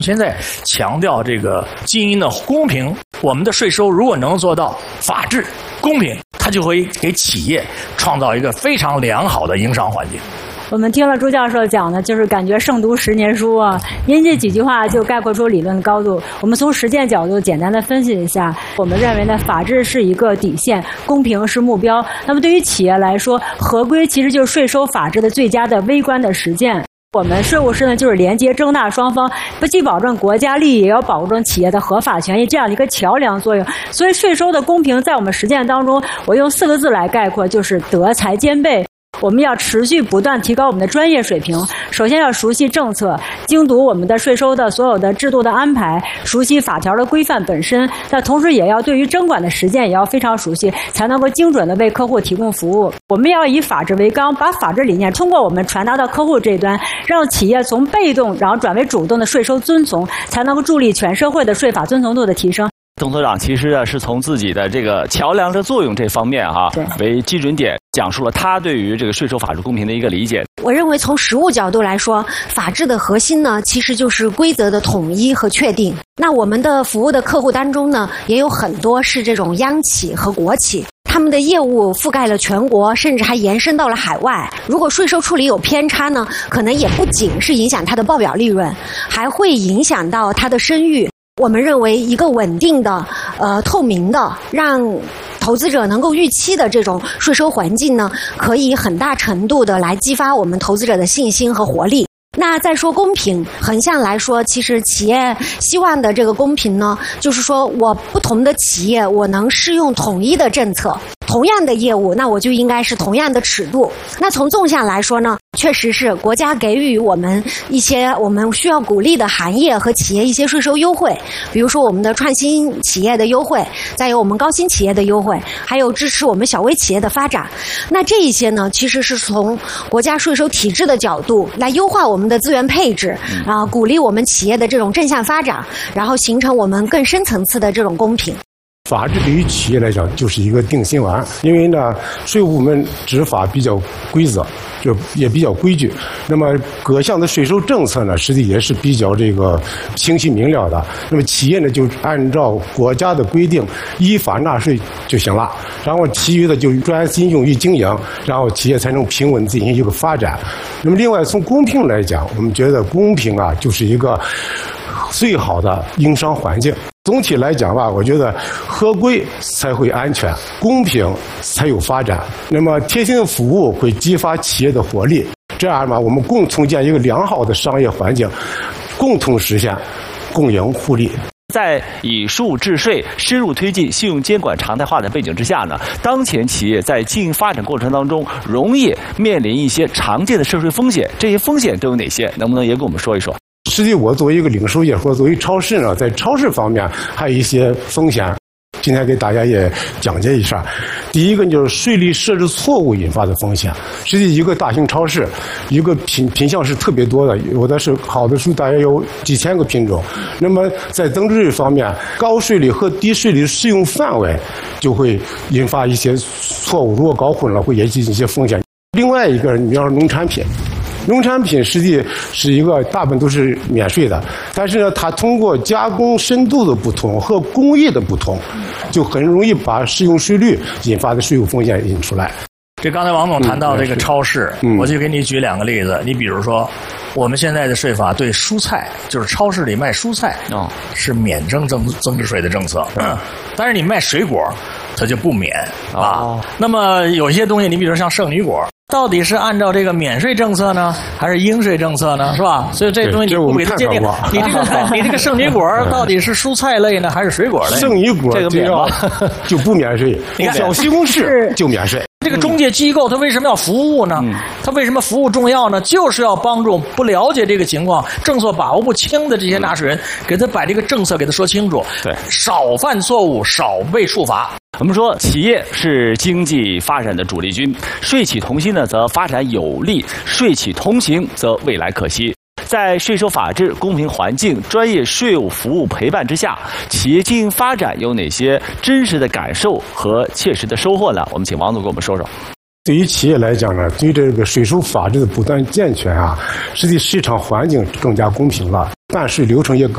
现在强调这个经营的公平，我们的税收如果能做到法治、公平，它就会给企业创造一个非常良好的营商环境。 我们听了朱教授讲的，就是感觉胜读10年书啊。您这几句话就概括出理论的高度。我们从实践角度简单的分析一下，我们认为呢，法治是一个底线，公平是目标。那么对于企业来说，合规其实就是税收法治的最佳的微观的实践。我们税务师呢，就是连接征纳双方，不既保证国家利益，也要保证企业的合法权益，这样的一个桥梁作用。所以税收的公平，在我们实践当中，我用4个字来概括，就是德才兼备。我们要持续不断提高我们的专业水平。首先要熟悉政策，精读我们的税收的所有的制度的安排，熟悉法条的规范本身。那同时也要对于征管的实践也要非常熟悉，才能够精准的为客户提供服务。我们要以法治为纲，把法治理念通过我们传达到客户这一端，让企业从被动然后转为主动的税收遵从，才能够助力全社会的税法遵从度的提升。 董所长其实是从自己的这个桥梁的作用这方面为基准点，讲述了他对于这个税收法治公平的一个理解。 我认为从实务角度来说，法治的核心呢，其实就是规则的统一和确定。那我们的服务的客户当中呢，也有很多是这种央企和国企。他们的业务覆盖了全国，甚至还延伸到了海外。如果税收处理有偏差呢，可能也不仅是影响它的报表利润，还会影响到它的声誉。我们认为一个稳定的、透明的，让投资者能够预期的这种税收环境呢，可以很大程度的来激发我们投资者的信心和活力。那再说公平，横向来说，其实企业希望的这个公平呢，就是说我不同的企业，我能适用统一的政策，同样的业务，那我就应该是同样的尺度。那从纵向来说呢，确实是国家给予我们一些我们需要鼓励的行业和企业一些税收优惠，比如说我们的创新企业的优惠，再有我们高新企业的优惠，还有支持我们小微企业的发展。那这一些呢，其实是从国家税收体制的角度来优化我们的资源配置，鼓励我们企业的这种正向发展，然后形成我们更深层次的这种公平。 法治对于企业来讲就是一个定心丸，因为呢，税务部门执法比较规则，就也比较规矩。那么各项的税收政策呢，实际也是比较这个清晰明了的。那么企业呢，就按照国家的规定依法纳税就行了，然后其余的就专心用于经营，然后企业才能平稳进行一个发展。那么另外从公平来讲，我们觉得公平啊，就是一个最好的营商环境。总体来讲吧，我觉得合规才会安全，公平才有发展。那么贴心的服务会激发企业的活力，这样嘛，我们共同建一个良好的商业环境，共同实现共赢互利。 在以税治税、深入推进信用监管常态化的背景之下呢，当前企业在经营发展过程当中，容易面临一些常见的涉税风险。这些风险都有哪些？能不能也给我们说一说？ 实际我作为一个零售业或者作为超市呢，在超市方面还有一些风险，今天给大家也讲解一下。第一个就是税率设置错误引发的风险。实际一个大型超市，一个品项是特别多的，有的是好的书大约有几千个品种。那么在增值税方面，高税率和低税率适用范围就会引发一些错误，如果搞混了会引起一些风险。另外一个，你比方说农产品。农产品实际是一个大部分都是免税的，但是呢，它通过加工深度的不同和工艺的不同，就很容易把适用税率引发的税务风险引出来。 这刚才王总谈到这个超市，我就给你举2个例子。你比如说，我们现在的税法对蔬菜，就是超市里卖蔬菜，是免征增值税的政策，但是你卖水果，它就不免啊。那么有一些东西，你比如像圣女果。到底是按照这个免税政策呢，还是应税政策呢？是吧？所以这东西你不给它界定，你这个圣女果到底是蔬菜类呢，还是水果类？ 圣女果这个就不免税，你看小西红柿就免税。 这个中介机构它为什么要服务呢？它为什么服务重要呢？就是要帮助不了解这个情况、政策把握不清的这些纳税人，给他把这个政策给他说清楚，对，少犯错误，少被处罚。 我们说，企业是经济发展的主力军，税企同心呢，则发展有力；税企同行，则未来可期。在税收法治、公平环境、专业税务服务陪伴之下，企业经营发展有哪些真实的感受和切实的收获呢？我们请王总给我们说说。 对于企业来讲呢，对这个税收法治的不断健全啊，实际市场环境更加公平了，办税流程也